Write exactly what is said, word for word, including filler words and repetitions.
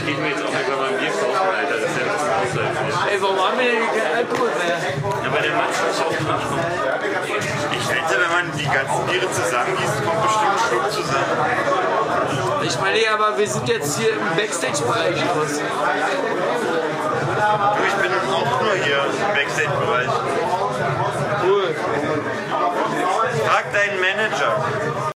ich gehe mir jetzt auch einfach mal ein Bier kaufen, Alter. Das ist ja nicht ausreichend. Ey, warum haben wir denn keinen Alkohol mehr? Ja, weil der Matsch ist auch dran. Ich wette, wenn man die ganzen Biere zusammengießt, kommt bestimmt ein Schluck zusammen. Ich meine, aber wir sind jetzt hier im Backstage-Bereich. Du, ich bin auch nur hier im Backstage-Bereich. Cool. Frag deinen Manager.